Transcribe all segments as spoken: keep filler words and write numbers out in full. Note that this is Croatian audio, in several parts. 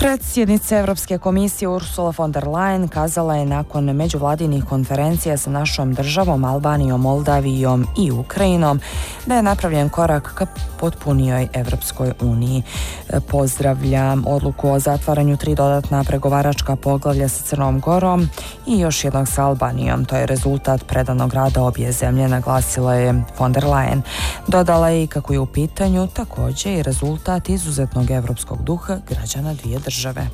Predsjednica Europske komisije Ursula von der Leyen kazala je nakon međuvladinih konferencija sa našom državom, Albanijom, Moldavijom i Ukrajinom da je napravljen korak ka potpunijoj Europskoj uniji. Pozdravljam odluku o zatvaranju tri dodatna pregovaračka poglavlja sa Crnom Gorom i još jednog sa Albanijom. To je rezultat predanog rada obje zemlje, naglasila je von der Leyen. Dodala je i kako je u pitanju također i rezultat izuzetnog europskog duha građana dvije države.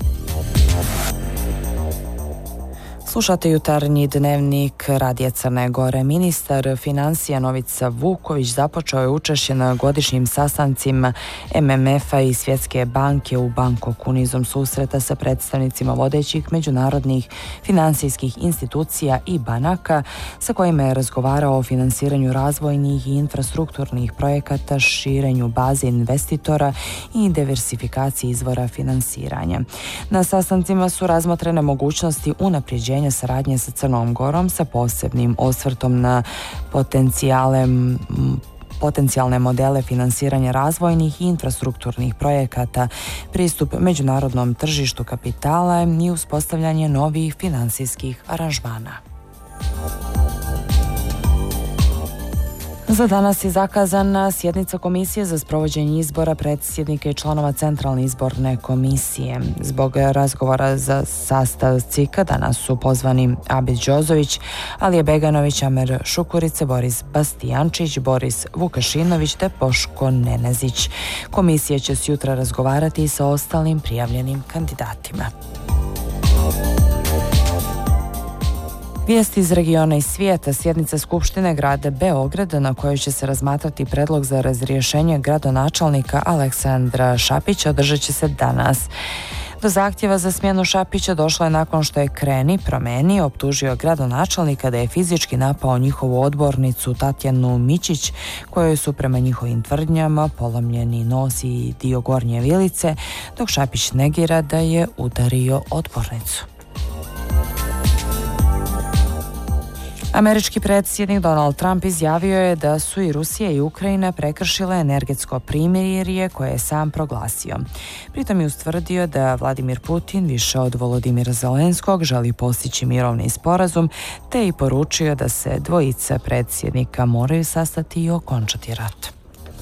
Slušate jutarnji dnevnik Radija Crne Gore. Ministar financija Novica Vuković započeo je učešće na godišnjim sastancima M M F-a i Svjetske banke u Bangkoku nizom susreta sa predstavnicima vodećih međunarodnih finansijskih institucija i banaka sa kojima je razgovarao o finansiranju razvojnih i infrastrukturnih projekata, širenju baze investitora i diversifikaciji izvora finansiranja. Na sastancima su razmotrene mogućnosti unapređenja saradnje sa Crnom Gorom sa posebnim osvrtom na potencijale potencijalne modele finansiranja razvojnih i infrastrukturnih projekata, pristup međunarodnom tržištu kapitala i uspostavljanje novih finansijskih aranžmana. Za danas je zakazana sjednica Komisije za sprovođenje izbora predsjednika i članova Centralne izborne komisije. Zbog razgovora za sastav C I K-a danas su pozvani Abid Đozović, Alija Beganović, Amer Šukurice, Boris Bastijančić, Boris Vukašinović te Boško Nenezić. Komisija će sutra razgovarati sa ostalim prijavljenim kandidatima. Vijesti iz regiona i svijeta. Sjednica Skupštine grada Beograda na kojoj će se razmatrati predlog za razrješenje gradonačelnika Aleksandra Šapića održat će se danas. Do zahtjeva za smjenu Šapića došlo je nakon što je Kreni promeni optužio gradonačelnika da je fizički napao njihovu odbornicu Tatjanu Mićić, kojoj su prema njihovim tvrdnjama polomljeni nos i dio gornje vilice, dok Šapić negira da je udario odbornicu. Američki predsjednik Donald Trump izjavio je da su i Rusija i Ukrajina prekršile energetsko primirje koje je sam proglasio. Pritom je ustvrdio da Vladimir Putin više od Volodimira Zelenskog želi postići mirovni sporazum, te i poručio da se dvojica predsjednika moraju sastati i okončati rat.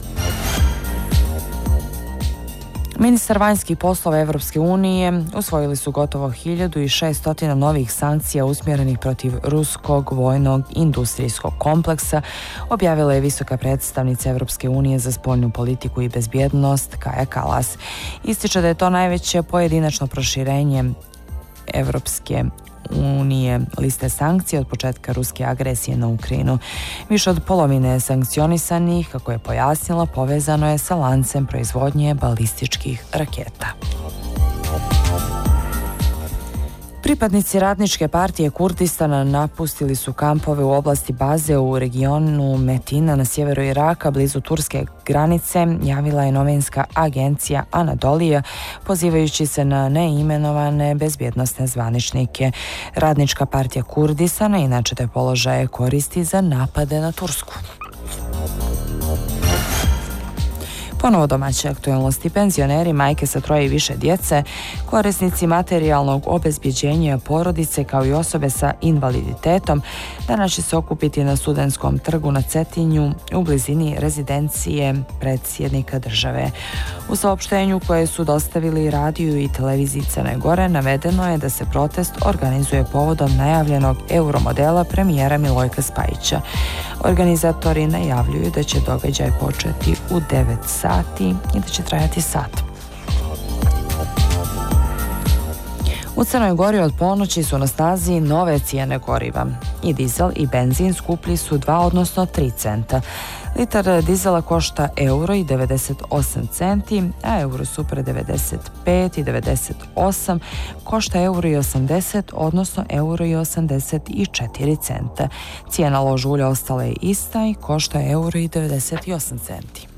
Ministar vanjskih poslova Evropske unije usvojili su gotovo hiljadu šesto novih sankcija usmjerenih protiv ruskog vojnog industrijskog kompleksa, objavila je visoka predstavnica Evropske unije za spoljnu politiku i bezbjednost Kaja Kallas. Ističe da je to najveće pojedinačno proširenje Evropske unije liste sankcija od početka ruske agresije na Ukrajinu. Više od polovine sankcionisanih, kako je pojasnila, povezano je sa lancem proizvodnje balističkih raketa. Pripadnici Radničke partije Kurdistana napustili su kampove u oblasti baze u regionu Metina na sjeveru Iraka, blizu turske granice, javila je novinska agencija Anadolija, pozivajući se na neimenovane bezbjednosne zvaničnike. Radnička partija Kurdistana inače te položaje koristi za napade na Tursku. Ponovo domaće aktualnosti. Penzioneri, majke sa troje i više djece, korisnici materijalnog obezbjeđenja porodice kao i osobe sa invaliditetom danas će se okupiti na Studentskom trgu na Cetinju u blizini rezidencije predsjednika države. U saopštenju koje su dostavili radiju i televiziji Crne Gore navedeno je da se protest organizuje povodom najavljenog euromodela premijera Milojka Spajića. Organizatori najavljuju da će događaj početi u devet sati i da će trajati sat. U Crnoj Gori od ponoći su na snazi nove cijene goriva. I dizel i benzin skuplji su dva, odnosno tri centa. Litar dizela košta euro i devedeset osam centi, a euro super devedeset pet i devedeset osam košta euro i osamdeset, odnosno euro i osamdeset četiri centa. Cijena lož ulja ostala je ista i košta euro i devedeset osam centi.